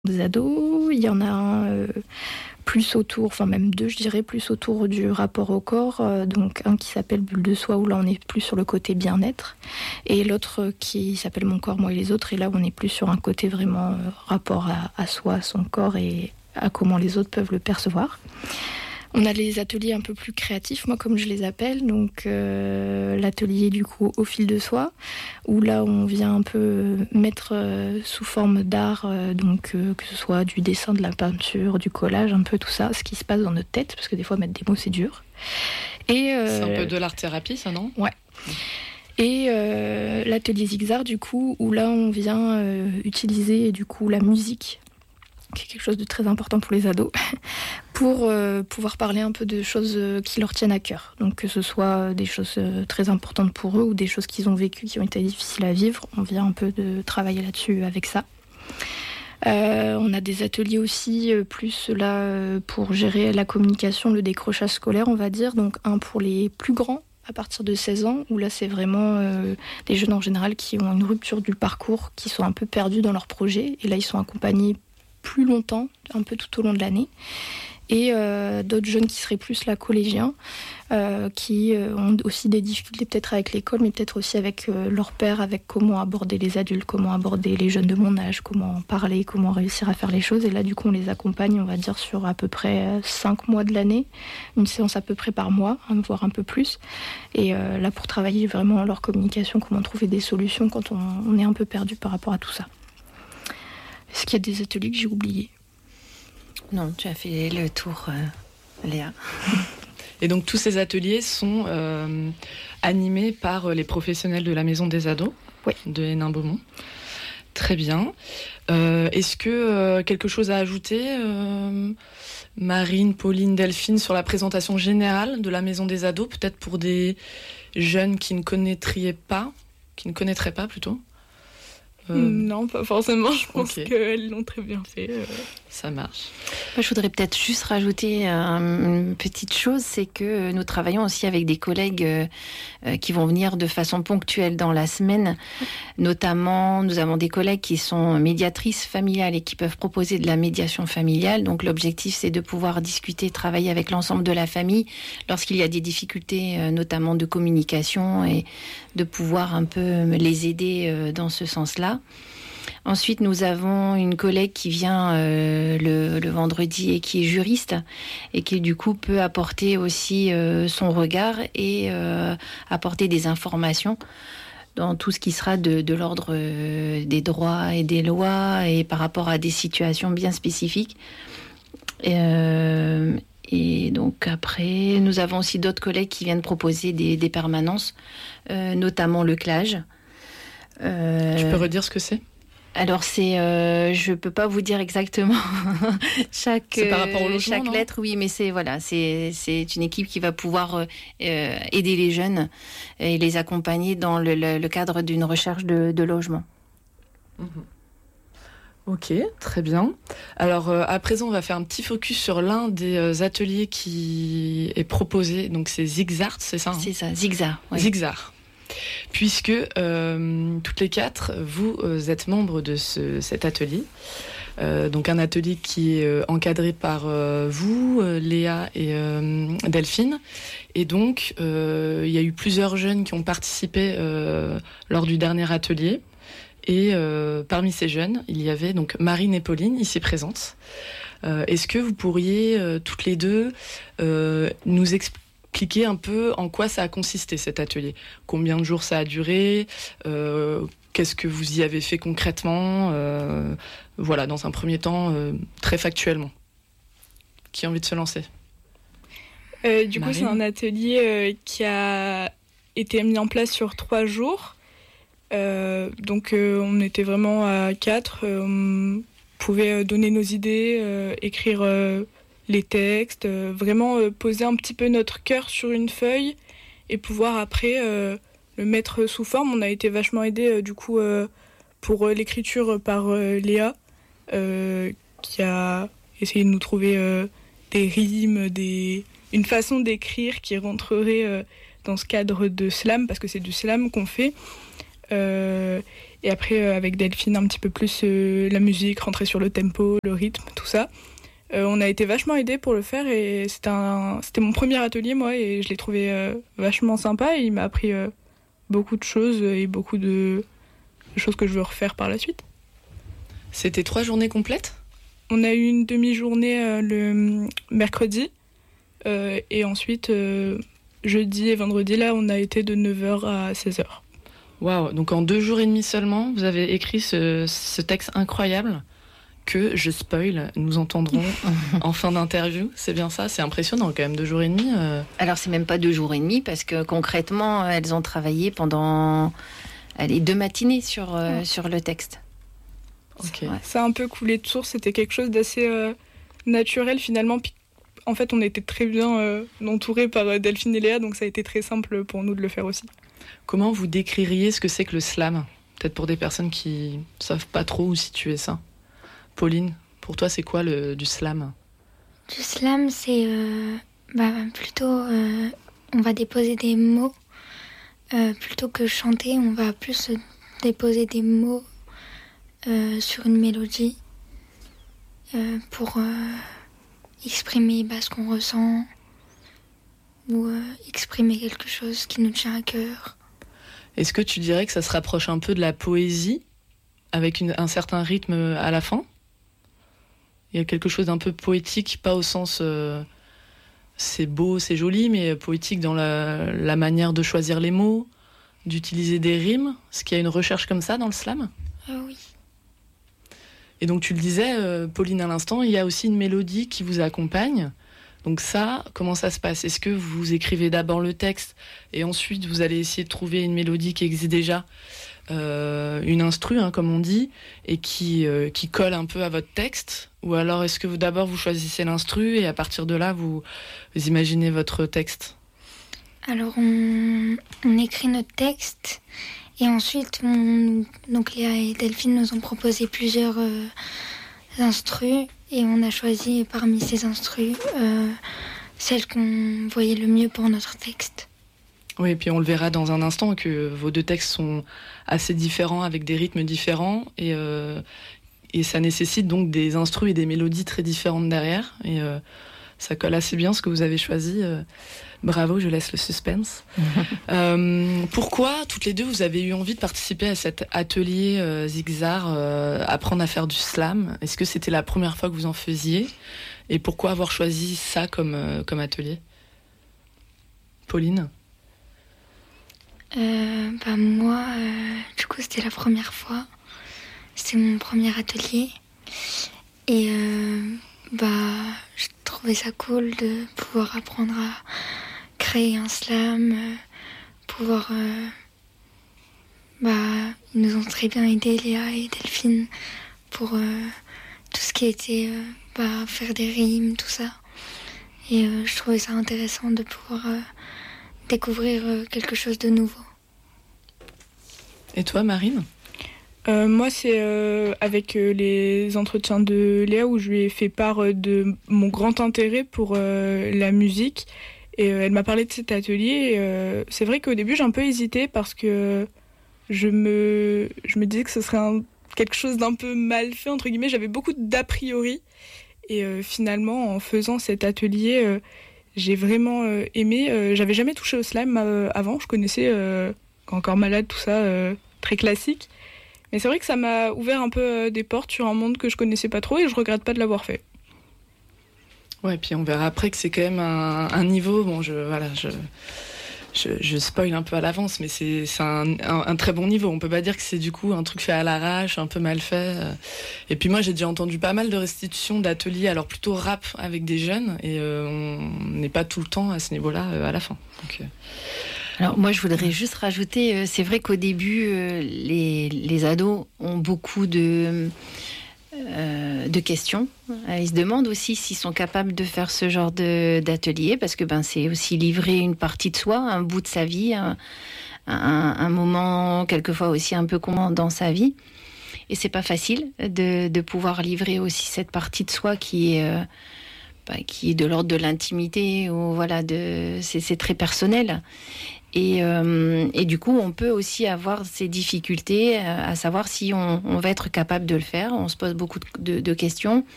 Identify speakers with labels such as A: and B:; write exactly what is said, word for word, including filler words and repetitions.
A: des ados. Il y en a un euh, plus autour, enfin même deux je dirais, plus autour du rapport au corps. Euh, donc un qui s'appelle Bulle de Soi, où là on est plus sur le côté bien-être. Et l'autre euh, qui s'appelle Mon corps, moi et les autres. Et là on est plus sur un côté vraiment euh, rapport à, à soi, à son corps et à comment les autres peuvent le percevoir. On a les ateliers un peu plus créatifs, moi comme je les appelle, donc euh, l'atelier du coup au fil de soi, où là on vient un peu mettre euh, sous forme d'art, euh, donc euh, que ce soit du dessin, de la peinture, du collage, un peu tout ça, ce qui se passe dans notre tête, parce que des fois mettre des mots c'est dur.
B: Et euh, c'est un peu de l'art-thérapie ça, non ?
A: Ouais. Et euh, l'atelier Zigzag du coup, où là on vient euh, utiliser du coup la musique, qui est quelque chose de très important pour les ados, pour euh, pouvoir parler un peu de choses euh, qui leur tiennent à cœur. Donc que ce soit des choses euh, très importantes pour eux ou des choses qu'ils ont vécues, qui ont été difficiles à vivre, on vient un peu de travailler là-dessus avec ça. Euh, on a des ateliers aussi euh, plus là euh, pour gérer la communication, le décrochage scolaire, on va dire. Donc un pour les plus grands, à partir de seize ans, où là c'est vraiment euh, des jeunes en général qui ont une rupture du parcours, qui sont un peu perdus dans leur projet, et là ils sont accompagnés plus longtemps, un peu tout au long de l'année. Et euh, d'autres jeunes qui seraient plus là collégiens, euh, qui euh, ont aussi des difficultés peut-être avec l'école, mais peut-être aussi avec euh, leur père, avec comment aborder les adultes, comment aborder les jeunes de mon âge, comment parler, comment réussir à faire les choses. Et là, du coup, on les accompagne, on va dire, sur à peu près cinq mois de l'année, une séance à peu près par mois, hein, voire un peu plus. Et euh, là, pour travailler vraiment leur communication, comment trouver des solutions quand on, on est un peu perdu par rapport à tout ça. Est-ce qu'il y a des ateliers que j'ai oubliés ?
C: Non, tu as fait le tour, euh, Léa.
B: Et donc tous ces ateliers sont euh, animés par les professionnels de la Maison des Ados,
A: oui,
B: de Hénin-Beaumont. Très bien. Euh, est-ce que euh, quelque chose à ajouter, euh, Marine, Pauline, Delphine, sur la présentation générale de la Maison des Ados, peut-être pour des jeunes qui ne connaîtraient pas, qui ne connaîtraient pas plutôt ?
D: Euh... Non, pas forcément. Je pense
B: okay.
D: qu'elles l'ont très bien fait. Euh...
B: Ça marche.
C: Moi, je voudrais peut-être juste rajouter une petite chose, c'est que nous travaillons aussi avec des collègues euh, qui vont venir de façon ponctuelle dans la semaine. Notamment, nous avons des collègues qui sont médiatrices familiales et qui peuvent proposer de la médiation familiale. Donc, l'objectif, c'est de pouvoir discuter, travailler avec l'ensemble de la famille lorsqu'il y a des difficultés, euh, notamment de communication, et de pouvoir un peu les aider euh, dans ce sens-là. Ensuite, nous avons une collègue qui vient euh, le, le vendredi et qui est juriste et qui, du coup, peut apporter aussi euh, son regard et euh, apporter des informations dans tout ce qui sera de, de l'ordre euh, des droits et des lois et par rapport à des situations bien spécifiques. Et, euh, et donc, après, nous avons aussi d'autres collègues qui viennent proposer des, des permanences, euh, notamment le CLAGE.
B: Euh, tu peux redire ce que c'est ?
C: Alors c'est, euh, je peux pas vous dire exactement chaque
B: c'est par rapport au logement,
C: chaque
B: non
C: lettre, oui, mais c'est voilà, c'est c'est une équipe qui va pouvoir euh, aider les jeunes et les accompagner dans le, le, le cadre d'une recherche de, de logement.
B: Mmh. Ok, très bien. Alors euh, à présent, on va faire un petit focus sur l'un des euh, ateliers qui est proposé. Donc c'est Zigzag, c'est ça hein
C: C'est ça, Zigzag.
B: Ouais. Zigzag. Puisque euh, toutes les quatre, vous euh, êtes membres de ce, cet atelier. Euh, donc un atelier qui est euh, encadré par euh, vous, euh, Léa et euh, Delphine. Et donc, euh, il y a eu plusieurs jeunes qui ont participé euh, lors du dernier atelier. Et euh, parmi ces jeunes, il y avait donc Marine et Pauline, ici présentes. Euh, est-ce que vous pourriez, euh, toutes les deux, euh, nous expliquer Expliquer un peu en quoi ça a consisté cet atelier. Combien de jours ça a duré, euh, qu'est-ce que vous y avez fait concrètement, euh, voilà, dans un premier temps, euh, très factuellement. Qui a envie de se lancer ?
D: euh, Du Marine. coup, c'est un atelier euh, qui a été mis en place sur trois jours. Euh, donc, euh, on était vraiment à quatre. Euh, on pouvait donner nos idées, euh, écrire... Euh, les textes, euh, vraiment euh, poser un petit peu notre cœur sur une feuille et pouvoir après euh, le mettre sous forme. On a été vachement aidés euh, du coup euh, pour euh, l'écriture par euh, Léa euh, qui a essayé de nous trouver euh, des rimes, des... une façon d'écrire qui rentrerait euh, dans ce cadre de slam, parce que c'est du slam qu'on fait. Euh, et après, euh, avec Delphine, un petit peu plus euh, la musique, rentrer sur le tempo, le rythme, tout ça. Euh, on a été vachement aidés pour le faire et c'était, un, c'était mon premier atelier, moi, et je l'ai trouvé euh, vachement sympa. Et il m'a appris euh, beaucoup de choses et beaucoup de choses que je veux refaire par la suite.
B: C'était trois journées complètes ?
D: On a eu une demi-journée euh, le mercredi euh, et ensuite euh, jeudi et vendredi, là, on a été de neuf heures à seize heures.
B: Waouh, donc en deux jours et demi seulement, vous avez écrit ce, ce texte incroyable que, je spoil, nous entendrons en fin d'interview. C'est bien ça ? C'est impressionnant quand même, deux jours et demi. Euh...
C: Alors c'est même pas deux jours et demi parce que concrètement, elles ont travaillé pendant allez, deux matinées sur, euh, ouais. sur le texte.
B: Okay.
D: Ouais. Ça a un peu coulé de source, c'était quelque chose d'assez euh, naturel finalement. Puis, en fait, on était très bien euh, entourés par euh, Delphine et Léa, donc ça a été très simple pour nous de le faire aussi.
B: Comment vous décririez ce que c'est que le slam ? Peut-être pour des personnes qui ne savent pas trop où situer ça. Pauline, pour toi, c'est quoi le, du slam ?
E: Du slam, c'est euh, bah, plutôt... Euh, on va déposer des mots. Euh, plutôt que chanter, on va plus déposer des mots euh, sur une mélodie euh, pour euh, exprimer bah, ce qu'on ressent ou euh, exprimer quelque chose qui nous tient à cœur.
B: Est-ce que tu dirais que ça se rapproche un peu de la poésie, avec une, un certain rythme à la fin ? Il y a quelque chose d'un peu poétique, pas au sens euh, c'est beau, c'est joli, mais poétique dans la, la manière de choisir les mots, d'utiliser des rimes. Est-ce qu'il y a une recherche comme ça dans le slam ?
E: Ah oui.
B: Et donc tu le disais, euh, Pauline, à l'instant, il y a aussi une mélodie qui vous accompagne. Donc ça, comment ça se passe ? Est-ce que vous écrivez d'abord le texte et ensuite vous allez essayer de trouver une mélodie qui existe déjà, euh, une instru, hein, comme on dit, et qui, euh, qui colle un peu à votre texte ? Ou alors est-ce que vous, d'abord vous choisissez l'instru et à partir de là vous, vous imaginez votre texte ?
E: Alors on, on écrit notre texte et ensuite on, donc Léa et Delphine nous ont proposé plusieurs euh, instrus. Et on a choisi parmi ces instrus euh, celle qu'on voyait le mieux pour notre texte.
B: Oui, et puis on le verra dans un instant que vos deux textes sont assez différents, avec des rythmes différents. Et, euh, et ça nécessite donc des instrus et des mélodies très différentes derrière. Et euh, ça colle assez bien ce que vous avez choisi. Euh, bravo, je laisse le suspense. euh, pourquoi, toutes les deux, vous avez eu envie de participer à cet atelier euh, Zigzar, euh, apprendre à faire du slam ? Est-ce que c'était la première fois que vous en faisiez ? Et pourquoi avoir choisi ça comme, euh, comme atelier ? Pauline ?
E: euh, bah Moi, euh, du coup, c'était la première fois. C'était mon premier atelier. Et euh, bah, je trouvais ça cool de pouvoir apprendre à créer un slam, euh, pouvoir... Euh, bah, ils nous ont très bien aidés, Léa et Delphine, pour euh, tout ce qui était euh, bah, faire des rimes, tout ça. Et euh, je trouvais ça intéressant de pouvoir euh, découvrir euh, quelque chose de nouveau.
B: Et toi, Marine ?
D: Euh, moi, c'est euh, avec euh, les entretiens de Léa où je lui ai fait part euh, de mon grand intérêt pour euh, la musique. Et euh, elle m'a parlé de cet atelier. Et, euh, c'est vrai qu'au début, j'ai un peu hésité parce que je me, je me disais que ce serait un, quelque chose d'un peu mal fait, entre guillemets. J'avais beaucoup d'a priori. Et euh, finalement, en faisant cet atelier, euh, j'ai vraiment euh, aimé. Euh, j'avais jamais touché au slam euh, avant. Je connaissais euh, Encore malade, tout ça, euh, très classique. Mais c'est vrai que ça m'a ouvert un peu euh, des portes sur un monde que je connaissais pas trop et je regrette pas de l'avoir fait.
B: Ouais, puis on verra après que c'est quand même un, un niveau. Bon, je voilà, je, je je spoil un peu à l'avance, mais c'est c'est un, un, un très bon niveau. On peut pas dire que c'est du coup un truc fait à l'arrache, un peu mal fait. Et puis moi, j'ai déjà entendu pas mal de restitutions d'ateliers, alors plutôt rap avec des jeunes, et euh, on n'est pas tout le temps à ce niveau-là euh, à la fin. Donc, euh...
C: Alors moi, je voudrais juste rajouter, euh, c'est vrai qu'au début, euh, les les ados ont beaucoup de Euh, de questions. Ils se demandent aussi s'ils sont capables de faire ce genre de, d'atelier, parce que ben, c'est aussi livrer une partie de soi, un bout de sa vie, un, un, un moment quelquefois aussi un peu comment dans sa vie. Et c'est pas facile de, de pouvoir livrer aussi cette partie de soi qui est, euh, bah, qui est de l'ordre de l'intimité, ou voilà, de, c'est, c'est très personnel. Et, euh, et du coup, on peut aussi avoir ces difficultés à savoir si on, on va être capable de le faire. On se pose beaucoup de, de, de questions.